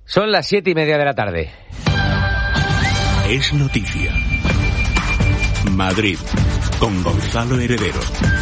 Son las 7:30 de la tarde. Es noticia. Madrid, con Gonzalo Heredero.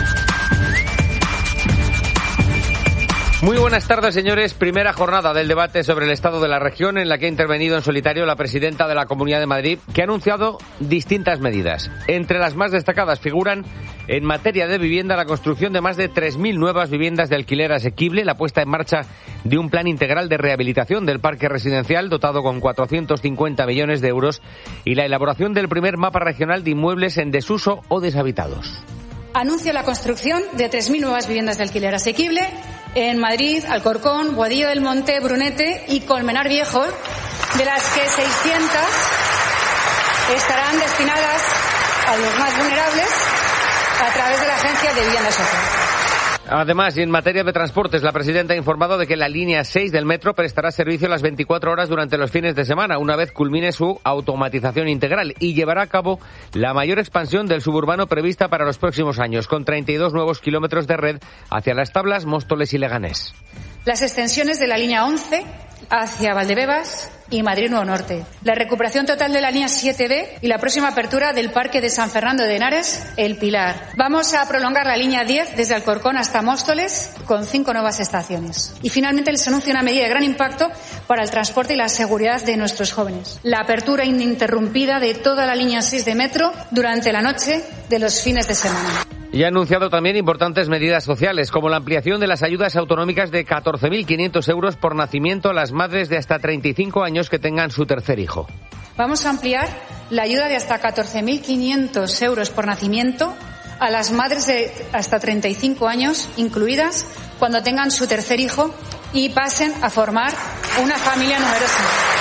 Muy buenas tardes, señores. Primera jornada del debate sobre el estado de la región, en la que ha intervenido en solitario la presidenta de la Comunidad de Madrid, que ha anunciado distintas medidas. Entre las más destacadas figuran, en materia de vivienda, la construcción de más de 3.000 nuevas viviendas de alquiler asequible, la puesta en marcha de un plan integral de rehabilitación del parque residencial dotado con 450 millones de euros y la elaboración del primer mapa regional de inmuebles en desuso o deshabitados. Anuncio la construcción de 3.000 nuevas viviendas de alquiler asequible en Madrid, Alcorcón, Boadilla del Monte, Brunete y Colmenar Viejo, de las que 600 estarán destinadas a los más vulnerables a través de la Agencia de Vivienda Social. Además, y en materia de transportes, la presidenta ha informado de que la línea 6 del metro prestará servicio las 24 horas durante los fines de semana, una vez culmine su automatización integral, y llevará a cabo la mayor expansión del suburbano prevista para los próximos años, con 32 nuevos kilómetros de red hacia Las Tablas, Móstoles y Leganés. Las extensiones de la línea 11 hacia Valdebebas y Madrid Nuevo Norte. La recuperación total de la línea 7B y la próxima apertura del Parque de San Fernando de Henares, El Pilar. Vamos a prolongar la línea 10 desde Alcorcón hasta Móstoles con 5 nuevas estaciones. Y finalmente les anuncio una medida de gran impacto para el transporte y la seguridad de nuestros jóvenes. La apertura ininterrumpida de toda la línea 6 de metro durante la noche de los fines de semana. Y ha anunciado también importantes medidas sociales, como la ampliación de las ayudas autonómicas de 14.500 euros por nacimiento a las madres de hasta 35 años que tengan su tercer hijo. Vamos a ampliar la ayuda de hasta 14.500 euros por nacimiento a las madres de hasta 35 años, incluidas cuando tengan su tercer hijo y pasen a formar una familia numerosa.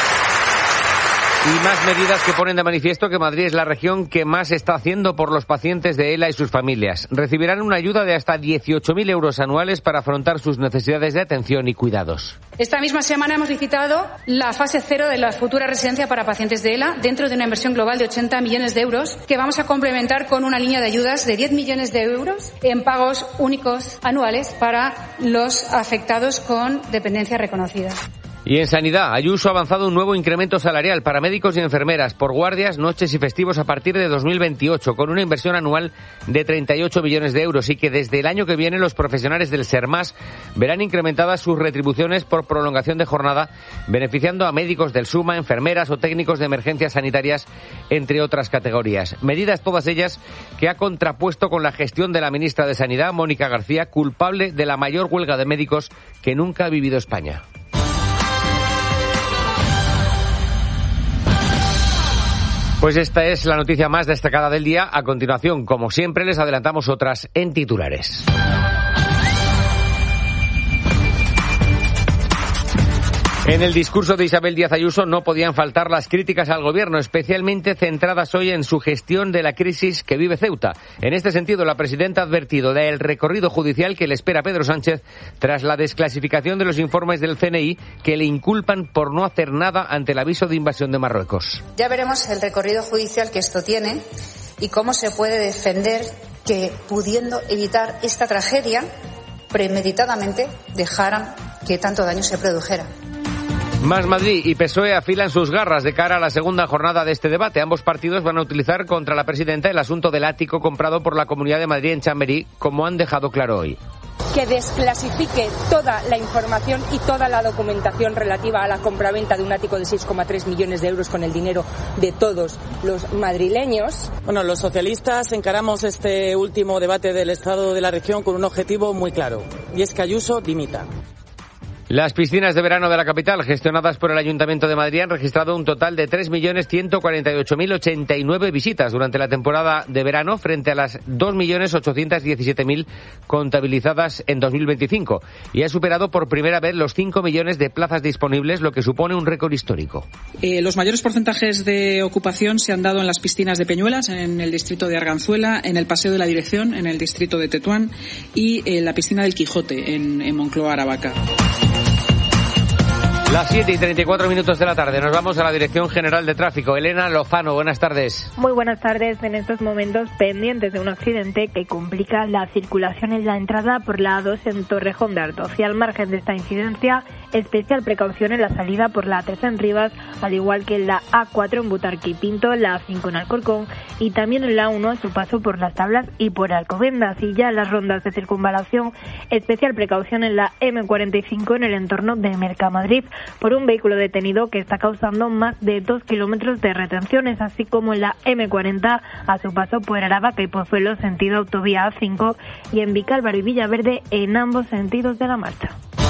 Y más medidas que ponen de manifiesto que Madrid es la región que más está haciendo por los pacientes de ELA y sus familias. Recibirán una ayuda de hasta 18.000 euros anuales para afrontar sus necesidades de atención y cuidados. Esta misma semana hemos licitado la fase 0 de la futura residencia para pacientes de ELA dentro de una inversión global de 80 millones de euros que vamos a complementar con una línea de ayudas de 10 millones de euros en pagos únicos anuales para los afectados con dependencia reconocida. Y en sanidad, Ayuso ha avanzado un nuevo incremento salarial para médicos y enfermeras por guardias, noches y festivos a partir de 2028, con una inversión anual de 38 millones de euros, y que desde el año que viene los profesionales del SERMAS verán incrementadas sus retribuciones por prolongación de jornada, beneficiando a médicos del SUMA, enfermeras o técnicos de emergencias sanitarias, entre otras categorías. Medidas todas ellas que ha contrapuesto con la gestión de la ministra de Sanidad, Mónica García, culpable de la mayor huelga de médicos que nunca ha vivido España. Pues esta es la noticia más destacada del día. A continuación, como siempre, les adelantamos otras en titulares. En el discurso de Isabel Díaz Ayuso no podían faltar las críticas al gobierno, especialmente centradas hoy en su gestión de la crisis que vive Ceuta. En este sentido, la presidenta ha advertido del recorrido judicial que le espera a Pedro Sánchez tras la desclasificación de los informes del CNI que le inculpan por no hacer nada ante el aviso de invasión de Marruecos. Ya veremos el recorrido judicial que esto tiene y cómo se puede defender que, pudiendo evitar esta tragedia, premeditadamente dejaran que tanto daño se produjera. Más Madrid y PSOE afilan sus garras de cara a la segunda jornada de este debate. Ambos partidos van a utilizar contra la presidenta el asunto del ático comprado por la Comunidad de Madrid en Chamberí, como han dejado claro hoy. Que desclasifique toda la información y toda la documentación relativa a la compraventa de un ático de 6,3 millones de euros con el dinero de todos los madrileños. Bueno, los socialistas encaramos este último debate del Estado de la región con un objetivo muy claro, y es que Ayuso dimita. Las piscinas de verano de la capital, gestionadas por el Ayuntamiento de Madrid, han registrado un total de 3.148.089 visitas durante la temporada de verano, frente a las 2.817.000 contabilizadas en 2025, y ha superado por primera vez los 5 millones de plazas disponibles, lo que supone un récord histórico. Los mayores porcentajes de ocupación se han dado en las piscinas de Peñuelas, en el distrito de Arganzuela, en el Paseo de la Dirección, en el distrito de Tetuán, y en la piscina del Quijote, en Moncloa, Aravaca. Las 7:34 de la tarde. Nos vamos a la Dirección General de Tráfico. Elena Lozano, buenas tardes. Muy buenas tardes. En estos momentos pendientes de un accidente que complica la circulación en la entrada por la A2 en Torrejón de Ardoz. Y al margen de esta incidencia, especial precaución en la salida por la A3 en Rivas, al igual que en la A4 en Butarque y Pinto, la A5 en Alcorcón y también en la A1 a su paso por Las Tablas y por Alcobendas. Y ya en las rondas de circunvalación, especial precaución en la M45 en el entorno de Mercamadrid, por un vehículo detenido que está causando más de 2 kilómetros de retenciones, así como en la M40 a su paso por Aravaca y Pozuelo, sentido autovía A5, y en Vicálvaro y Villaverde en ambos sentidos de la marcha.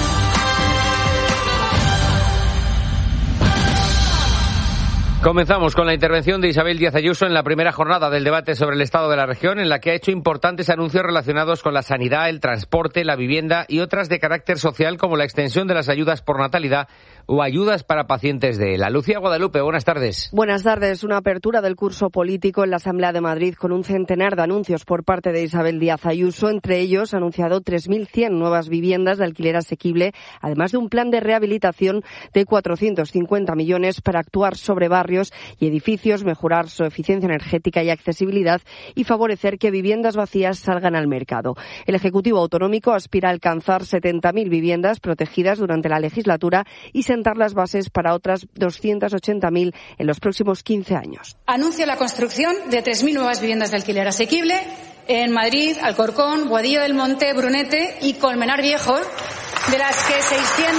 Comenzamos con la intervención de Isabel Díaz Ayuso en la primera jornada del debate sobre el estado de la región, en la que ha hecho importantes anuncios relacionados con la sanidad, el transporte, la vivienda y otras de carácter social, como la extensión de las ayudas por natalidad o ayudas para pacientes de ELA. Lucía Guadalupe, buenas tardes. Buenas tardes. Una apertura del curso político en la Asamblea de Madrid con un centenar de anuncios por parte de Isabel Díaz Ayuso. Entre ellos ha anunciado 3.100 nuevas viviendas de alquiler asequible, además de un plan de rehabilitación de 450 millones para actuar sobre barrios y edificios, mejorar su eficiencia energética y accesibilidad y favorecer que viviendas vacías salgan al mercado. El Ejecutivo Autonómico aspira a alcanzar 70.000 viviendas protegidas durante la legislatura y sentar las bases para otras 280.000 en los próximos 15 años. Anuncio la construcción de 3.000 nuevas viviendas de alquiler asequible en Madrid, Alcorcón, Boadilla del Monte, Brunete y Colmenar Viejo, de las que 600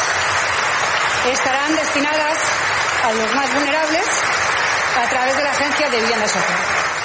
estarán destinadas a los más vulnerables a través de la Agencia de Vivienda Social.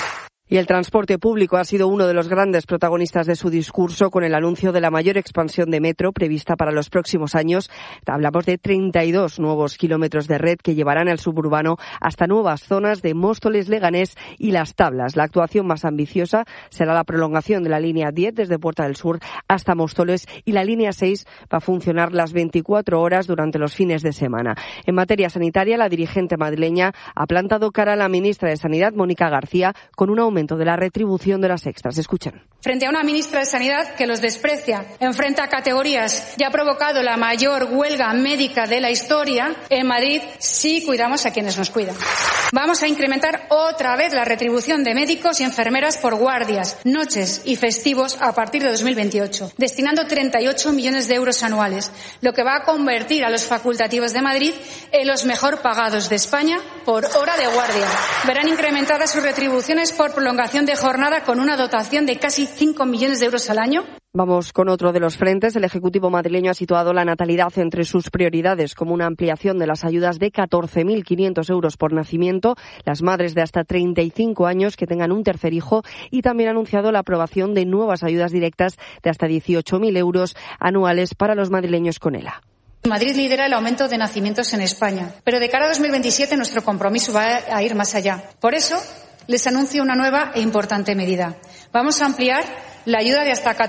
Y el transporte público ha sido uno de los grandes protagonistas de su discurso, con el anuncio de la mayor expansión de metro prevista para los próximos años. Hablamos de 32 nuevos kilómetros de red que llevarán al suburbano hasta nuevas zonas de Móstoles, Leganés y Las Tablas. La actuación más ambiciosa será la prolongación de la línea 10 desde Puerta del Sur hasta Móstoles, y la línea 6 va a funcionar las 24 horas durante los fines de semana. En materia sanitaria, la dirigente madrileña ha plantado cara a la ministra de Sanidad, Mónica García, con un aumento de la retribución de las extras. Escuchen. Frente a una ministra de Sanidad que los desprecia, enfrenta categorías y ha provocado la mayor huelga médica de la historia, en Madrid sí cuidamos a quienes nos cuidan. Vamos a incrementar otra vez la retribución de médicos y enfermeras por guardias, noches y festivos a partir de 2028, destinando 38 millones de euros anuales, lo que va a convertir a los facultativos de Madrid en los mejor pagados de España por hora de guardia. Verán incrementadas sus retribuciones por prolongación de jornada con una dotación de casi 5 millones de euros al año. Vamos con otro de los frentes. El Ejecutivo madrileño ha situado la natalidad entre sus prioridades, como una ampliación de las ayudas de 14.500 euros por nacimiento, las madres de hasta 35 años que tengan un tercer hijo, y también ha anunciado la aprobación de nuevas ayudas directas de hasta 18.000 euros anuales para los madrileños con ELA. Madrid lidera el aumento de nacimientos en España, pero de cara a 2027 nuestro compromiso va a ir más allá. Por eso les anuncio una nueva e importante medida. Vamos a ampliar la ayuda de hasta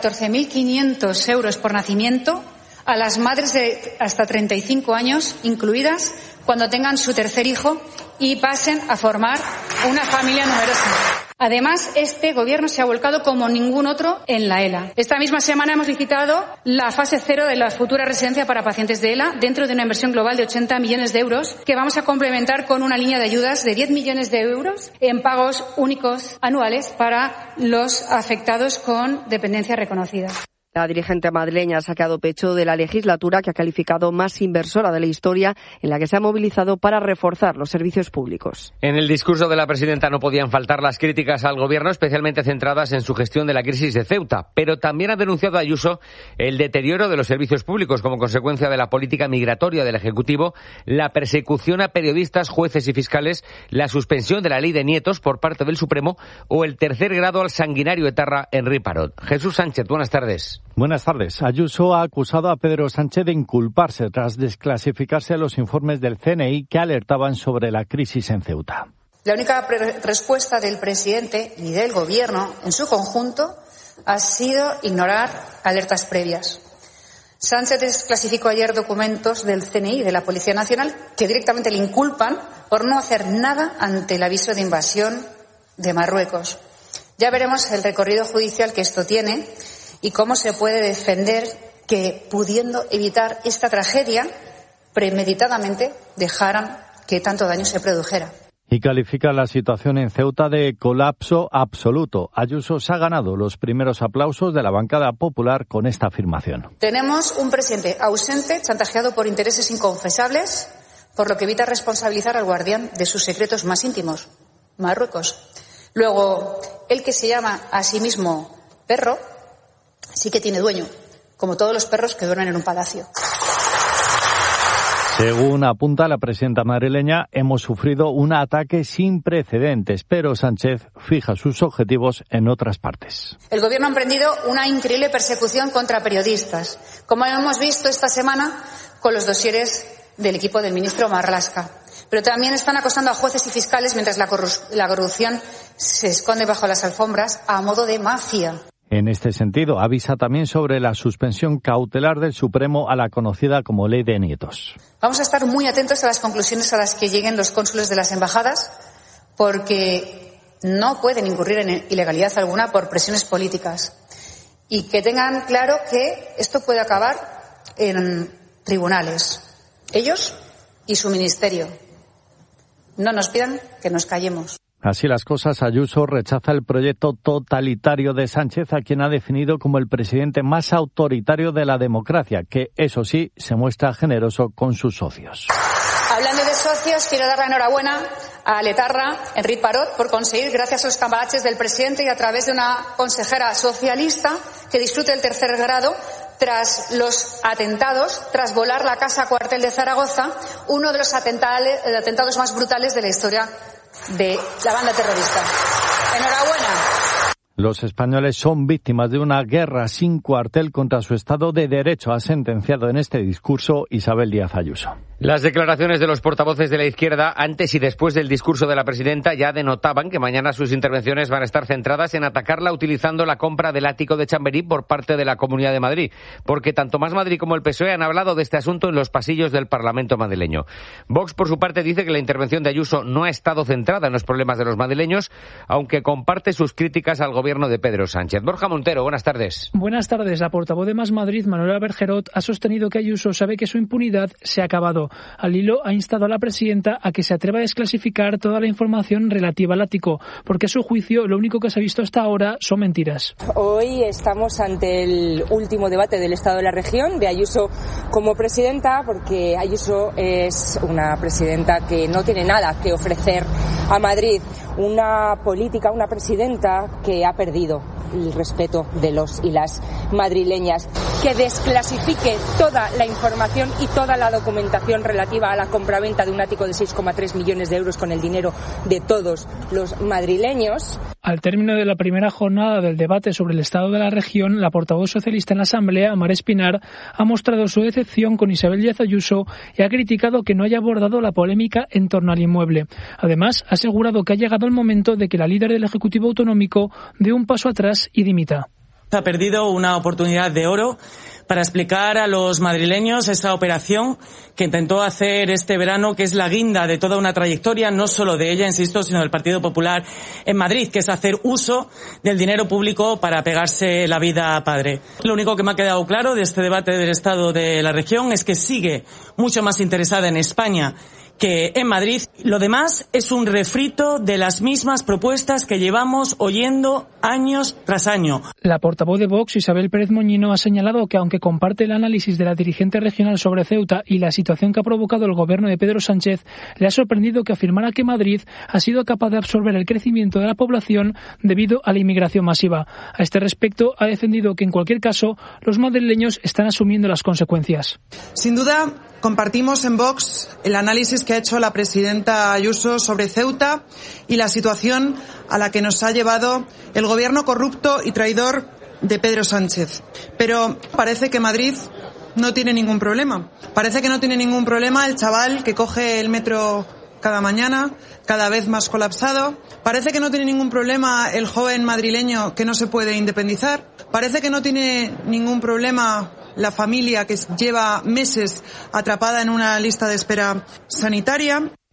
14.500 euros por nacimiento a las madres de hasta 35 años incluidas cuando tengan su tercer hijo y pasen a formar una familia numerosa. Además, este Gobierno se ha volcado como ningún otro en la ELA. Esta misma semana hemos licitado la fase 0 de la futura residencia para pacientes de ELA dentro de una inversión global de 80 millones de euros que vamos a complementar con una línea de ayudas de 10 millones de euros en pagos únicos anuales para los afectados con dependencia reconocida. La dirigente madrileña ha sacado pecho de la legislatura que ha calificado más inversora de la historia, en la que se ha movilizado para reforzar los servicios públicos. En el discurso de la presidenta no podían faltar las críticas al Gobierno, especialmente centradas en su gestión de la crisis de Ceuta. Pero también ha denunciado Ayuso el deterioro de los servicios públicos como consecuencia de la política migratoria del Ejecutivo, la persecución a periodistas, jueces y fiscales, la suspensión de la ley de nietos por parte del Supremo o el tercer grado al sanguinario etarra Henri Parot. Jesús Sánchez, buenas tardes. Buenas tardes. Ayuso ha acusado a Pedro Sánchez de inculparse tras desclasificarse los informes del CNI que alertaban sobre la crisis en Ceuta. La única respuesta del presidente y del Gobierno en su conjunto ha sido ignorar alertas previas. Sánchez desclasificó ayer documentos del CNI y de la Policía Nacional que directamente le inculpan por no hacer nada ante el aviso de invasión de Marruecos. Ya veremos el recorrido judicial que esto tiene y cómo se puede defender que, pudiendo evitar esta tragedia, premeditadamente dejaran que tanto daño se produjera. Y califica la situación en Ceuta de colapso absoluto. Ayuso se ha ganado los primeros aplausos de la bancada popular con esta afirmación. Tenemos un presidente ausente, chantajeado por intereses inconfesables, por lo que evita responsabilizar al guardián de sus secretos más íntimos, Marruecos. Luego, el que se llama a sí mismo perro, sí que tiene dueño, como todos los perros que duermen en un palacio. Según apunta la presidenta madrileña, hemos sufrido un ataque sin precedentes, pero Sánchez fija sus objetivos en otras partes. El Gobierno ha emprendido una increíble persecución contra periodistas, como hemos visto esta semana con los dosieres del equipo del ministro Marlaska. Pero también están acosando a jueces y fiscales mientras la corrupción se esconde bajo las alfombras a modo de mafia. En este sentido, avisa también sobre la suspensión cautelar del Supremo a la conocida como Ley de Nietos. Vamos a estar muy atentos a las conclusiones a las que lleguen los cónsules de las embajadas, porque no pueden incurrir en ilegalidad alguna por presiones políticas. Y que tengan claro que esto puede acabar en tribunales. Ellos y su ministerio. No nos pidan que nos callemos. Así las cosas, Ayuso rechaza el proyecto totalitario de Sánchez, a quien ha definido como el presidente más autoritario de la democracia, que, eso sí, se muestra generoso con sus socios. Hablando de socios, quiero dar la enhorabuena a Letarra, Enric Parot, por conseguir, gracias a los cambalaches del presidente y a través de una consejera socialista, que disfrute el tercer grado tras los atentados, tras volar la casa cuartel de Zaragoza, uno de los atentados más brutales de la historia de la banda terrorista. Enhorabuena. Los españoles son víctimas de una guerra sin cuartel contra su Estado de Derecho, ha sentenciado en este discurso Isabel Díaz Ayuso. Las declaraciones de los portavoces de la izquierda antes y después del discurso de la presidenta ya denotaban que mañana sus intervenciones van a estar centradas en atacarla utilizando la compra del ático de Chamberí por parte de la Comunidad de Madrid, porque tanto Más Madrid como el PSOE han hablado de este asunto en los pasillos del Parlamento madrileño. Vox, por su parte, dice que la intervención de Ayuso no ha estado centrada en los problemas de los madrileños, aunque comparte sus críticas al gobierno de Pedro Sánchez. Borja Montero, buenas tardes. Buenas tardes. La portavoz de Más Madrid, Manuela Bergerot, ha sostenido que Ayuso sabe que su impunidad se ha acabado. Al hilo, ha instado a la presidenta a que se atreva a desclasificar toda la información relativa al ático, porque a su juicio lo único que se ha visto hasta ahora son mentiras. Hoy estamos ante el último debate del Estado de la Región, de Ayuso como presidenta, porque Ayuso es una presidenta que no tiene nada que ofrecer a Madrid, una política, una presidenta que ha perdido el respeto de los y las madrileñas, que desclasifique toda la información y toda la documentación relativa a la compraventa de un ático de 6,3 millones de euros con el dinero de todos los madrileños. Al término de la primera jornada del debate sobre el estado de la región, la portavoz socialista en la Asamblea, Mar Espinar, ha mostrado su decepción con Isabel Díaz Ayuso y ha criticado que no haya abordado la polémica en torno al inmueble. Además, ha asegurado que ha llegado el momento de que la líder del Ejecutivo Autonómico dé un paso atrás y dimita. Ha perdido una oportunidad de oro para explicar a los madrileños esa operación que intentó hacer este verano, que es la guinda de toda una trayectoria, no solo de ella, insisto, sino del Partido Popular en Madrid, que es hacer uso del dinero público para pegarse la vida a padre. Lo único que me ha quedado claro de este debate del Estado de la región es que sigue mucho más interesada en España que en Madrid. Lo demás es un refrito de las mismas propuestas que llevamos oyendo años tras año. La portavoz de Vox, Isabel Pérez Moñino, ha señalado que aunque comparte el análisis de la dirigente regional sobre Ceuta y la situación que ha provocado el gobierno de Pedro Sánchez, le ha sorprendido que afirmara que Madrid ha sido capaz de absorber el crecimiento de la población debido a la inmigración masiva. A este respecto, ha defendido que en cualquier caso los madrileños están asumiendo las consecuencias. Sin duda, compartimos en Vox el análisis que ha hecho la presidenta Ayuso sobre Ceuta y la situación a la que nos ha llevado el gobierno corrupto y traidor de Pedro Sánchez. Pero parece que Madrid no tiene ningún problema. Parece que no tiene ningún problema el chaval que coge el metro cada mañana, cada vez más colapsado. Parece que no tiene ningún problema el joven madrileño que no se puede independizar. Parece que no tiene ningún problema la familia que lleva meses atrapada en una lista de espera sanitaria.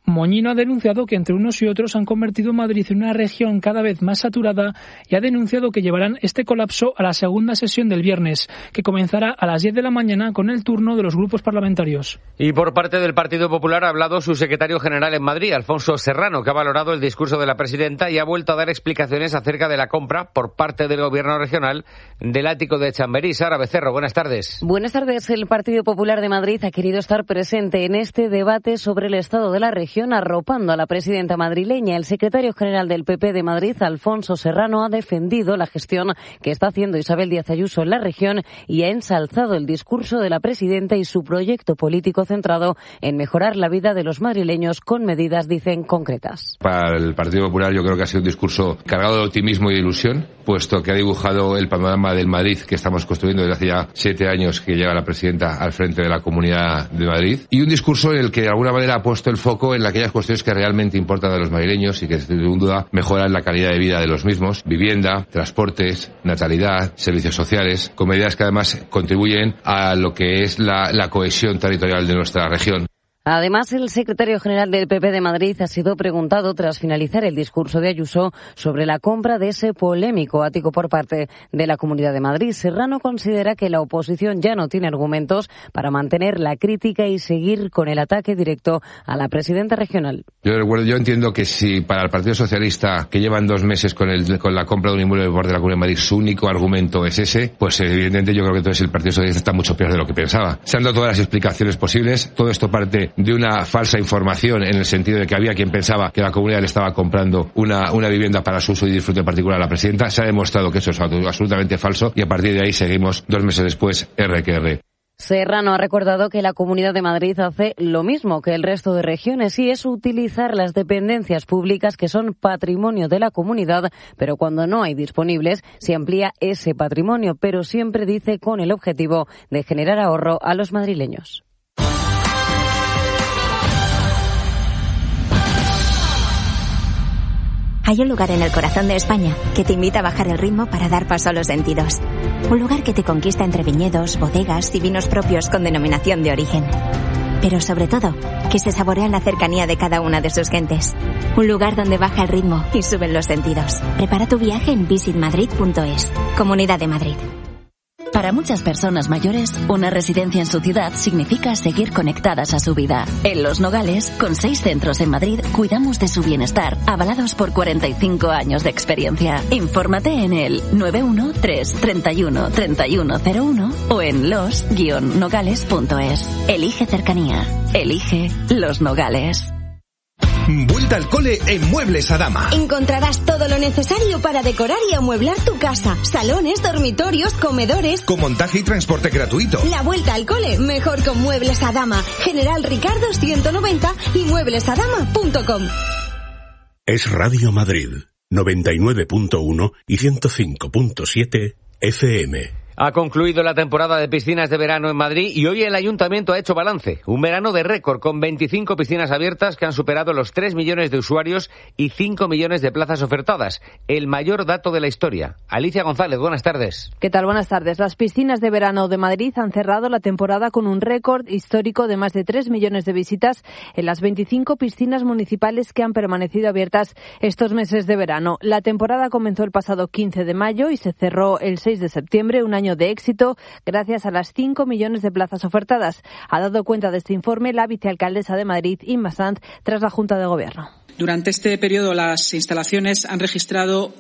Moñino ha denunciado que entre unos y otros han convertido Madrid en una región cada vez más saturada y ha denunciado que llevarán este colapso a la segunda sesión del viernes, que comenzará a las 10 de la mañana con el turno de los grupos parlamentarios. Y por parte del Partido Popular ha hablado su secretario general en Madrid, Alfonso Serrano, que ha valorado el discurso de la presidenta y ha vuelto a dar explicaciones acerca de la compra por parte del Gobierno regional del ático de Chamberí. Sara Becerro, buenas tardes. Buenas tardes. El Partido Popular de Madrid ha querido estar presente en este debate sobre el estado de la región, arropando a la presidenta madrileña. El secretario general del PP de Madrid, Alfonso Serrano, ha defendido la gestión que está haciendo Isabel Díaz Ayuso en la región y ha ensalzado el discurso de la presidenta y su proyecto político centrado en mejorar la vida de los madrileños con medidas, dicen, concretas. Para el Partido Popular yo creo que ha sido un discurso cargado de optimismo y de ilusión, puesto que ha dibujado el panorama del Madrid que estamos construyendo desde hace ya 7 años que llega la presidenta al frente de la Comunidad de Madrid, y un discurso en el que de alguna manera ha puesto el foco en aquellas cuestiones que realmente importan a los madrileños y que sin duda mejoran la calidad de vida de los mismos: vivienda, transportes, natalidad, servicios sociales, con medidas que además contribuyen a lo que es la cohesión territorial de nuestra región. Además, el secretario general del PP de Madrid ha sido preguntado tras finalizar el discurso de Ayuso sobre la compra de ese polémico ático por parte de la Comunidad de Madrid. Serrano considera que la oposición ya no tiene argumentos para mantener la crítica y seguir con el ataque directo a la presidenta regional. Yo entiendo que si para el Partido Socialista, que llevan 2 meses con la compra de un inmueble por parte de la Comunidad de Madrid, su único argumento es ese, pues evidentemente yo creo que entonces el Partido Socialista está mucho peor de lo que pensaba. Se han dado todas las explicaciones posibles. Todo esto parte de una falsa información, en el sentido de que había quien pensaba que la comunidad le estaba comprando una vivienda para su uso y disfrute particular a la presidenta. Se ha demostrado que eso es absolutamente falso y a partir de ahí seguimos 2 meses después R que R. Serrano ha recordado que la Comunidad de Madrid hace lo mismo que el resto de regiones y es utilizar las dependencias públicas que son patrimonio de la comunidad, pero cuando no hay disponibles se amplía ese patrimonio, pero siempre, dice, con el objetivo de generar ahorro a los madrileños. Hay un lugar en el corazón de España que te invita a bajar el ritmo para dar paso a los sentidos. Un lugar que te conquista entre viñedos, bodegas y vinos propios con denominación de origen. Pero sobre todo, que se saborea la cercanía de cada una de sus gentes. Un lugar donde baja el ritmo y suben los sentidos. Prepara tu viaje en visitmadrid.es. Comunidad de Madrid. Para muchas personas mayores, una residencia en su ciudad significa seguir conectadas a su vida. En Los Nogales, con 6 centros en Madrid, cuidamos de su bienestar, avalados por 45 años de experiencia. Infórmate en el 913-31-3101 o en los-nogales.es. Elige cercanía. Elige Los Nogales. Vuelta al cole en Muebles Adama. Encontrarás todo lo necesario para decorar y amueblar tu casa. Salones, dormitorios, comedores. Con montaje y transporte gratuito. La vuelta al cole mejor con Muebles Adama. General Ricardo 190 y mueblesadama.com. Es Radio Madrid, 99.1 y 105.7 FM. Ha concluido la temporada de piscinas de verano en Madrid y hoy el Ayuntamiento ha hecho balance. Un verano de récord con 25 piscinas abiertas que han superado los 3 millones de usuarios y 5 millones de plazas ofertadas. El mayor dato de la historia. Alicia González, buenas tardes. ¿Qué tal? Buenas tardes. Las piscinas de verano de Madrid han cerrado la temporada con un récord histórico de más de 3 millones de visitas en las 25 piscinas municipales que han permanecido abiertas estos meses de verano. La temporada comenzó el pasado 15 de mayo y se cerró el 6 de septiembre, un año de éxito gracias a las 5 millones de plazas ofertadas. Ha dado cuenta de este informe la vicealcaldesa de Madrid, Inma Sanz, tras la Junta de Gobierno. Durante este periodo las instalaciones han registrado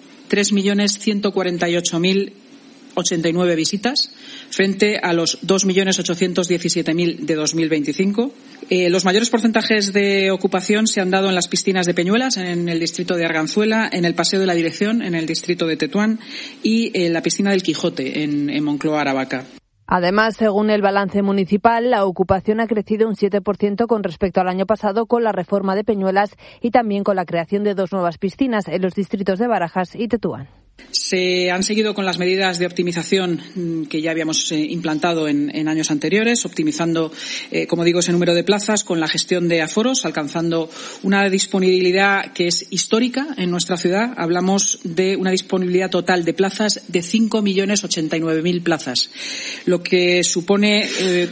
3.148.089 visitas frente a los 2.817.000 de 2025. Los mayores porcentajes de ocupación se han dado en las piscinas de Peñuelas, en el distrito de Arganzuela, en el Paseo de la Dirección, en el distrito de Tetuán y en la piscina del Quijote, en Moncloa, Aravaca. Además, según el balance municipal, la ocupación ha crecido un 7% con respecto al año pasado con la reforma de Peñuelas y también con la creación de 2 nuevas piscinas en los distritos de Barajas y Tetuán. Se han seguido con las medidas de optimización que ya habíamos implantado en años anteriores, optimizando, como digo, ese número de plazas con la gestión de aforos, alcanzando una disponibilidad que es histórica en nuestra ciudad. Hablamos de una disponibilidad total de plazas de 5.089.000 plazas, lo que supone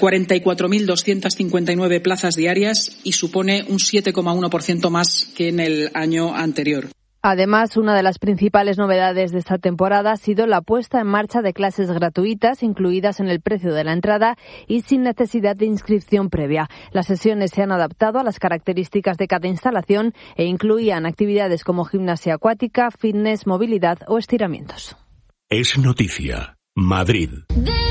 44.259 plazas diarias y supone un 7,1% más que en el año anterior. Además, una de las principales novedades de esta temporada ha sido la puesta en marcha de clases gratuitas, incluidas en el precio de la entrada y sin necesidad de inscripción previa. Las sesiones se han adaptado a las características de cada instalación e incluían actividades como gimnasia acuática, fitness, movilidad o estiramientos. Es noticia. Madrid.